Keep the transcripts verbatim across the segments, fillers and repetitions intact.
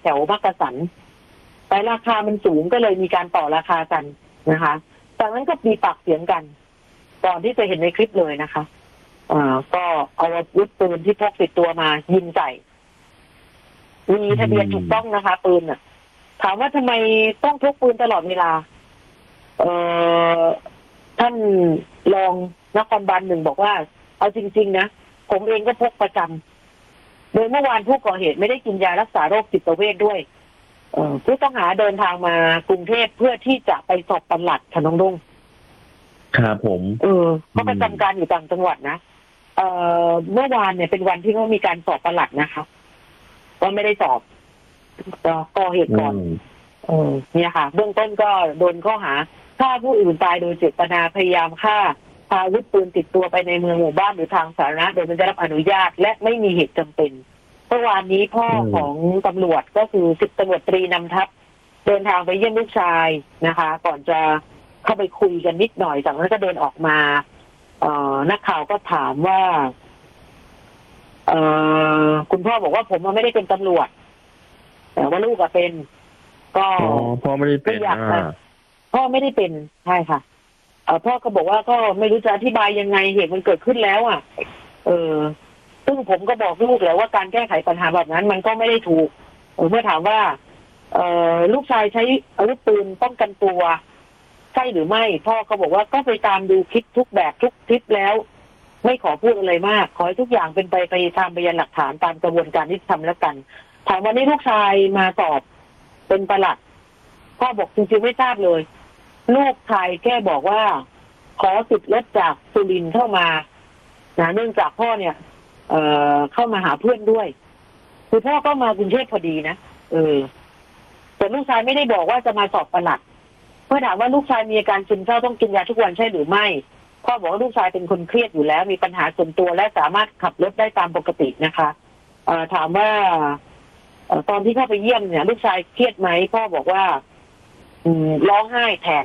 ถวมักกะสันแต่ราคามันสูงก็เลยมีการต่อราคากันนะคะจากนั้นก็มีปากเสียงกันก่อนที่จะเห็นในคลิปเลยนะคะอ่าก็เอาอาวุธปืนที่พกติดตัวมายิงใส่มีทะเบียนถูกต้องนะคะปืนอ่ะถามว่าทำไมต้องพกปืนตลอดเวลาเอ่อท่านรองนครบาลหนึ่งบอกว่าเอาจริงๆนะผมเองก็พกประจำโดยเมื่อวานผู้ก่อเหตุไม่ได้กินยารักษาโรคจิตเวชด้วยเอ่อผู้ต้องหาเดินทางมากรุงเทพเพื่อที่จะไปสอบปลัดค่ะน้องดุ้งครับผมเออเขาประจำการอยู่ต่างจังหวัดนะเอ่อเมื่อวานเนี่ยเป็นวันที่เขามีการสอบปลัดนะคะก็ไม่ได้สอบก่อเหตุก่อนเออเนี่ยค่ะเบื้องต้นก็โดนข้อหาฆ่าผู้อื่นตายโดยเจตนาพยายามฆ่าพาอาวุธปืนติดตัวไปในเมืองหมู่บ้านหรือทางสาธารณะโดยไม่ได้รับอนุญาตและไม่มีเหตุจำเป็นเมื่อวานนี้พ่อของตำรวจก็คือสิบตำรวจตรีนำทัพเดินทางไปเยี่ยมลูกชายนะคะก่อนจะเข้าไปคุยกันนิดหน่อยจากนั้นก็เดินออกมาเอ่อนักข่าวก็ถามว่าเอ่อคุณพ่อบอกว่าผมไม่ได้เป็นตำรวจแต่ว่าลูกอะเป็นก็พ่อไม่ได้เป็นพ่อไม่ได้เป็นใช่ค่ะเอ่อพ่อก็บอกว่าก็ไม่รู้จะอธิบายยังไงเหตุมันเกิดขึ้นแล้วอ่ะเออซึ่งผมก็บอกลูกแล้วว่าการแก้ไขปัญหาแบบนั้นมันก็ไม่ได้ถูกเออเมื่อถามว่าเอ่อลูกชายใช้อาวุธปืนป้องกันตัวใช่หรือไม่พ่อก็บอกว่าก็ไปตามดูคลิปทุกแบบทุกคลิปแล้วไม่ขอพูดอะไรมากขอให้ทุกอย่างเป็นไปไปตามพยานหลักฐานตามกระบวนการที่ทำแล้วกันถามวันนี้ลูกชายมาสอบเป็นปลัดพ่อบอกจริงๆไม่ทราบเลยลูกชายแค่บอกว่าขอสิทธิ์รถจากสุรินทร์เข้ามานะเนื่องจากพ่อเนี่ยเอ่อเข้ามาหาเพื่อนด้วยคือพ่อก็มากรุงเทพพอดีนะเออแต่ลูกชายไม่ได้บอกว่าจะมาสอบปลัดเมื่อถามว่าลูกชายมีอาการซึมเศร้าต้องกินยาทุกวันใช่หรือไม่พ่อบอกว่าลูกชายเป็นคนเครียดอยู่แล้วมีปัญหาส่วนตัวและสามารถขับรถได้ตามปกตินะคะเอ่อถามว่าเอ่อตอนที่เข้าไปเยี่ยมเนี่ยลูกชายเครียดไหมพ่อบอกว่าอืมร้องไห้แทน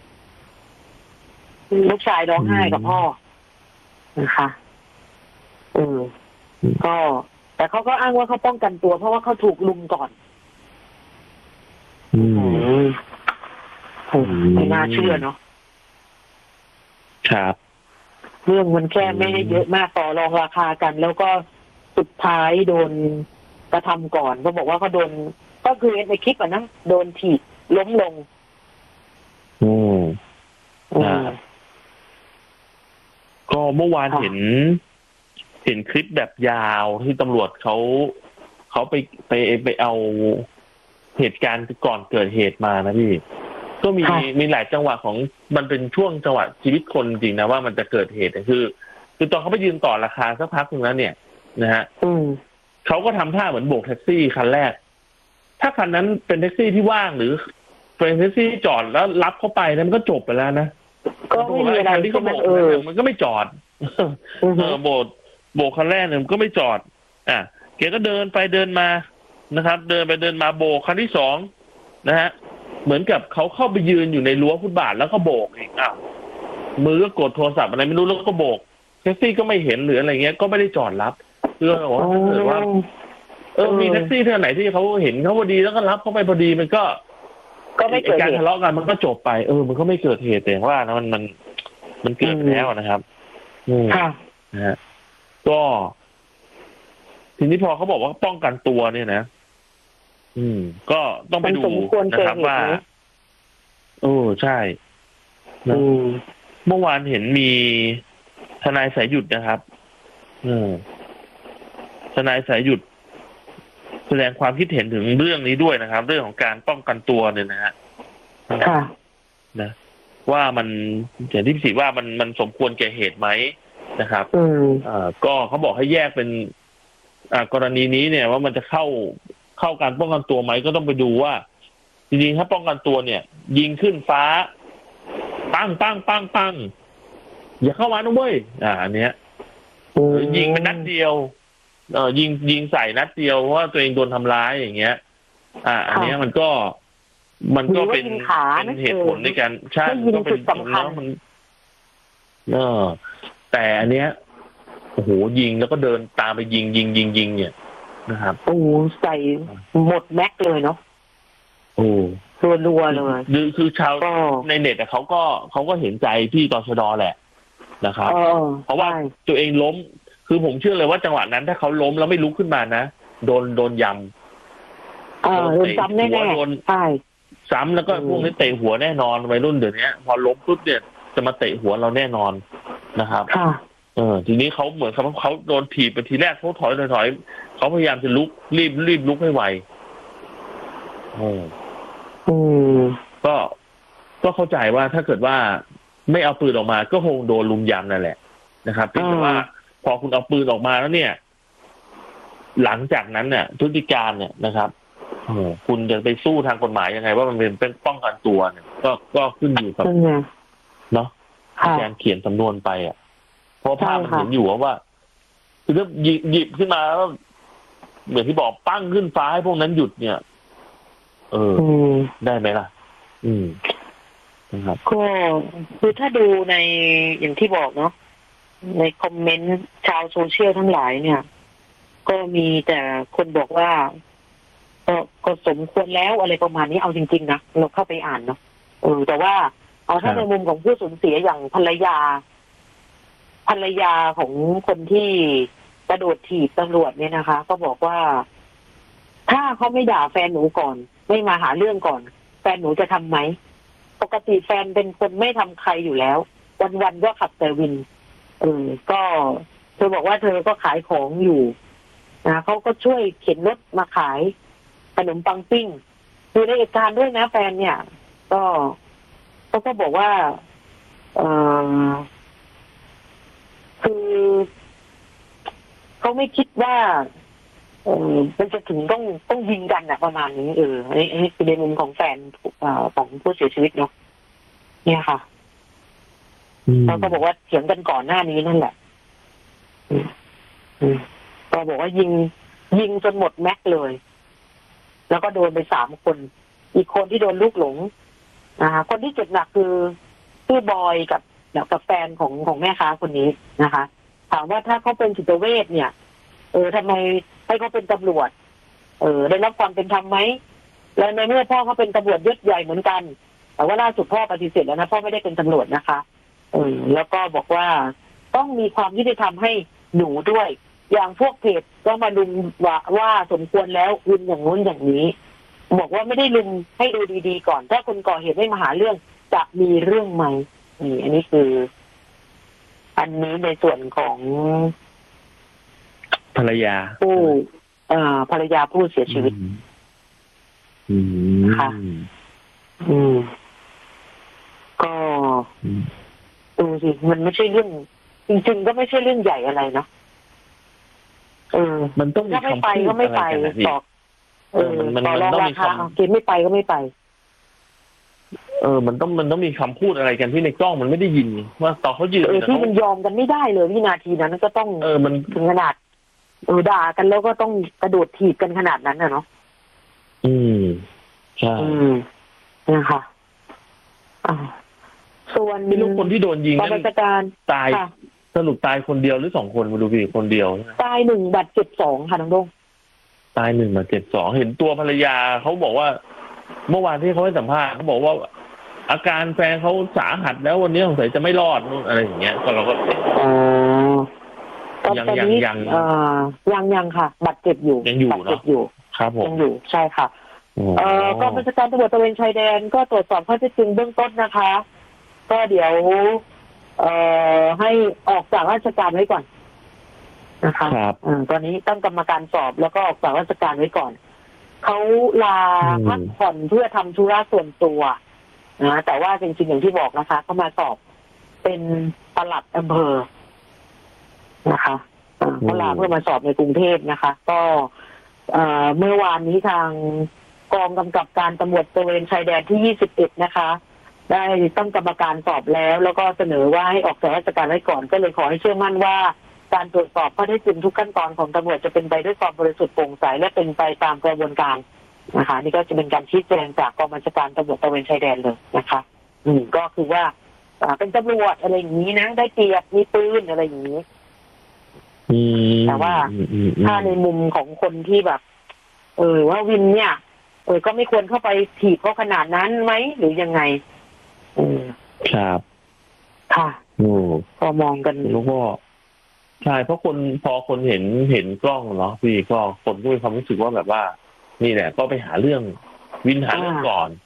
ลูกชายร้องไห้กับพ่อนะคะเออก็แต่เขาก็อ้างว่าเขาป้องกันตัวเพราะว่าเขาถูกลุมก่อนอืมไม่น่าเชื่อเนาะครับเรื่องมันแค่ไม่ได้เยอะมากต่อรองราคากันแล้วก็สุดท้ายโดนกระทำก่อนเขาบอกว่าเขาโดนก็คือในคลิปอ่ะนะโดนถีบล้มลงอืมอ่าก็เมื่อวานเห็นเห็นคลิปแบบยาวที่ตำรวจเขาเขาไปไปไปเอาเหตุการณ์ก่อนเกิดเหตุมานะพี่ก็มีมีหลายจังหวะของมันเป็นช่วงจังหวะชีวิตคนจริงนะว่ามันจะเกิดเหตุคือคือตอนเขาไปยืนต่อราคาสักพักนึงแล้วเนี่ยนะฮะเขาก็ทำท่าเหมือนโบกแท็กซี่คันแรกถ้าคันนั้นเป็นแท็กซี่ที่ว่างหรือเป็นแท็กซี่ที่จอดแล้วรับเข้าไปนั้นมันก็จบไปแล้วนะก็ไม่มีอะไรที่เขาโบกมันก็ไม่จอดเออโบกโบกคันแรกเนี่ยมันก็ไม่จอดอ่ะแกก็เดินไปเดินมานะครับเดินไปเดินมาโบกคันที่สองนะฮะเหมือนกับเขาเข้าไปยืนอยู่ในรั้วฟุตบาทแล้วก็โบกอีกอ้าวมือก็กดโทรศัพท์อะไรไม่รู้แล้วก็โบกแท็กซี่ก็ไม่เห็นหรืออะไรเงี้ยก็ไม่ได้จอดรับเพื่อว่าถ้าเกิดว่าเออมีแท็กซี่เท่าไหนที่เขาเห็นเขาพอดีแล้วก็รับเข้าไปพอดีมันก็ก็ไม่เกิดการทะเลาะกันมันก็จบไปเออมันก็ไม่เกิดเหตุแต่ว่านะมันมันมันเกิดแล้วนะครับค่ะนะฮะก็ทีนี้พอเขาบอกว่าป้องกันตัวเนี่ยนะอืมก็ต้องไปดูนะครับว่าโอ้ใช่นะเมื่อวานเห็นมีทนายสายหยุดนะครับอืมทนายสายหยุดแสดงความคิดเห็นถึงเรื่องนี้ด้วยนะครับเรื่องของการป้องกันตัวเนี่ยนะฮะค่ะนะว่ามันอย่างที่พี่ศรีว่ามันมันสมควรแก่เหตุไหมนะครับอ่าก็เขาบอกให้แยกเป็นอ่ากรณีนี้เนี่ยว่ามันจะเข้าเข้าการป้องกันตัวไหมก็ต้องไปดูว่าจริงๆถ้าป้องกันตัวเนี่ยยิงขึ้นฟ้าปังปังปังปังอย่าเข้ามานะเว้ยอ่าอันเนี้ยยิงเป็นนัดเดียวเออยิงยิงใส่นัดเดียวเพราะว่าตัวเองโดนทำร้ายอย่างเงี้ยอ่าอันเนี้ยมันก็มันก็เป็นเป็นเหตุผลในการใช่ก็เป็นแล้วมันเออแต่อันเนี้ยโอ้โหยิงแล้วก็เดินตามไปยิงยิงยิงยิงเนี่ยนะครับโอ้ใส่หมดแม็กเลยเนาะโอ้รัวๆเลยคือคือชาวในเน็ตเขาก็เขาก็เห็นใจพี่ตชด.แหละนะครับเพราะว่าตัวเองล้มคือผมเชื่อเลยว่าจังหวะนั้นถ้าเขาล้มแล้วไม่ลุกขึ้นมานะโดนโดนยำโดนซ้ำแน่ๆโดนใช่ซ้ำแล้วก็พวกนี้เตะหัวแน่นอนวัยรุ่นเดี๋ยวนี้พอล้มปุ๊บเนี่ยจะมาเตะหัวเราแน่นอนนะครับเออทีนี้เขาเหมือนเขาเขาโดนถีบไปทีแรกเขาถอยถอยเขาพยายามจะลุกรีบรีบลุกให้ไวโอ้อืมก็ก็เข้าใจว่าถ้าเกิดว่าไม่เอาปืนออกมาก็คงโดนลุมยำนั่นแหละนะครับแต่ว่าพอคุณเอาปืนออกมาแล้วเนี่ยหลังจากนั้นเนี่ยพฤติการเนี่ยนะครับโอ้คุณจะไปสู้ทางกฎหมายยังไงว่ามันเป็นเป็นป้องกันตัวเนี่ยก็ก็ขึ้นอยู่กับเนาะการเขียนสำนวนไปอ่ะเพราะภาพมันเห็นอยู่ว่าคือถ้าหยิบหยิบขึ้นมาแล้วเหมือนที่บอกปั้งขึ้นฟ้าให้พวกนั้นหยุดเนี่ยเออได้ไหมล่ะอืมนะครับก็คือถ้าดูในอย่างที่บอกเนาะในคอมเมนต์ชาวโซเชียลทั้งหลายเนี่ยก็มีแต่คนบอกว่าก็ก็สมควรแล้วอะไรประมาณนี้เอาจริงๆนะเราเข้าไปอ่านเนาะเออแต่ว่าเอาถ้าในมุมของผู้สูญเสียอย่างภรรยาภรรยาของคนที่กระโดดถีบตำรวจเนี่ยนะคะก็บอกว่าถ้าเขาไม่ด่าแฟนหนูก่อนไม่มาหาเรื่องก่อนแฟนหนูจะทำไหมปกติแฟนเป็นคนไม่ทำใครอยู่แล้ววันๆก็ขับแต่วินเออก็เธอบอกว่าเธอก็ขายของอยู่นะเขาก็ช่วยเข็นรถมาขายขนมปังปิ้งคือในเหตุการณ์ด้วยนะแฟนเนี่ยก็เขาก็บอกว่าเออคือเขาไม่คิดว่าเออมันจะถึงต้องต้องยิงกันอะประมาณนี้เอออันนี้อันนี้คือในมุมของแฟนของผู้เสียชีวิตเนาะเนี่ยค่ะเขาก็บอกว่าเถียงกันก่อนหน้านี้นั่นแหละก็บอกว่ายิงยิงจนหมดแม็กเลยแล้วก็โดนไปสามคนอีกคนที่โดนลูกหลงนะคะคนที่เจ็บหนักคือชื่อบอยกับกับแฟนของของแม่ค้าคนนี้นะคะถามว่าถ้าเขาเป็นจิตเวชเนี่ยเออทำไมให้เขาเป็นตำรวจเออได้รับความเป็นธรรมไหมแล้วในเมื่อพ่อเขาเป็นตำรวจยศใหญ่เหมือนกันแต่ว่าล่าสุดพ่อปฏิเสธแล้วนะพ่อไม่ได้เป็นตำรวจนะคะเออแล้วก็บอกว่าต้องมีความยุติธรรมให้หนูด้วยอย่างพวกเพจก็มาลุมว่าว่าสมควรแล้วลุมอย่างนู้นอย่างนี้บอกว่าไม่ได้ลุมให้ดูดีๆก่อนถ้าคนก่อเหตุไม่มาหาเรื่องจะมีเรื่องไหมนี่อันนี้คืออันนี้ในส่วนของภรรยาผู้อ่าภรรยาผู้เสียชีวิตอืมค่ะอืมก็ดูสิมันไม่ใช่เรื่องจริงๆก็ไม่ใช่เรื่องใหญ่อะไรเนาะเออมันต้องมีคำพูดก็ไม่ไปบอกเออมันมันต้องมีคำกินไม่ไปก็ไม่ไปเออมันต้องมันต้องมีคำพูดอะไรกันที่ในกล้องมันไม่ได้ยินว่าตอนเขายืนเออที่มันยอมกันไม่ได้เลยวินาทีนั้นก็ต้องเออมันถึงขนาดเออด่ากันแล้วก็ต้องกระโดดถีบกันขนาดนั้นนะเนาะอืมใช่อืมนะคะอ่าส่วนมีลูกคนที่โดนยิงนั้นตายสรุปตายคนเดียวหรือสองคนมาดูพี่คนเดียวตายหนึ่งบาดเจ็บสองค่ะน้องดงตายหนึ่งบาดเจ็บสองเห็นตัวภรรยาเขาบอกว่าเมื่อวานที่เขาให้สัมภาษณ์เขาบอกว่าอาการแฟนเขาสาหัสแล้ววันนี้สงสัยจะไม่รอดนู่นอะไรอย่างเงี้ยก็เราก็อ๋อยังยังยังยังยังค่ะบาดเจ็บอยู่ยังอยู่เนาะอยู่ครับผมยังอยู่ใช่ค่ะเอ่อกองบัญชาการตำรวจตระเวนชายแดนก็ตรวจสอบข้อเท็จจริงเบื้องต้นนะคะก็เดี๋ยวเอ่อให้ออกจากราชการไว้ก่อนนะคะครับตอนนี้ตั้งกรรมการสอบแล้วก็ออกจากราชการไว้ก่อนเขาลาพักผ่อนเพื่อทำธุระส่วนตัวนะแต่ว่าจริงๆอย่างที่บอกนะคะเขามาสอบเป็นปลัดอำเภอนะคะเขาลาเพื่อมาสอบในกรุงเทพนะคะก็เมื่อวานนี้ทางกองกำกับการตำรวจตระเวนชายแดนที่ยี่สิบเอ็ดนะคะได้ตั้งกรรมการสอบแล้วแล้วก็เสนอว่าให้ออกจากราชการไว้ก่อนก็เลยขอให้เชื่อมั่นว่าการตรวจสอบข้อเท็จจริงทุกขั้นตอนของตำรวจจะเป็นไปด้วยความบริสุทธิ์โปร่งใสและเป็นไปตามกระบวนการนะคะนี่ก็จะเป็นการชี้แจงจากกองบัญชาการตำรวจตระเวนชายแดนเลยนะคะอืมก็คือว่าเป็นตำรวจอะไรอย่างนี้นะได้เปรียบมีปืนอะไรอย่างนี้อแต่ว่าถ้าในมุมของคนที่แบบ เออว่าวินเนี่ยเออก็ไม่ควรเข้าไปถีบเขาขนาดนั้นไหมหรือยังไงเออครับค่ะโอ้พอมองกันแล้วก็ใช่เพราะคนพอคนเห็นเห็นกล้องเนาะพี่ก็คนก็มีความรู้สึกว่าแบบว่านี่แหละก็ไปหาเรื่องวินหาเรื่องก่อน